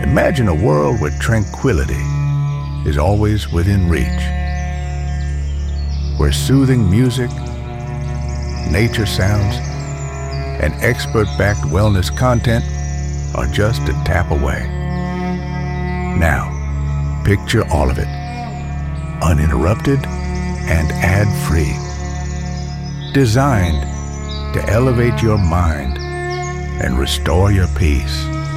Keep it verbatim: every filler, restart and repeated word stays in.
Imagine a world where tranquility is always within reach, where soothing music, nature sounds, and expert-backed wellness content are just a tap away. Now, picture all of it, uninterrupted and ad-free. Designed to elevate your mind and restore your peace.